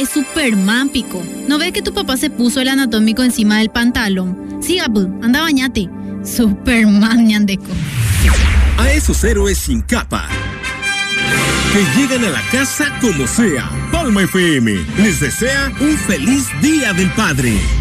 Superman, pico. ¿No ves que tu papá se puso el anatómico encima del pantalón? Sí, Abu, anda bañate. Superman, ñandeco. A esos héroes sin capa, que llegan a la casa como sea, Palma FM les desea un feliz Día del Padre.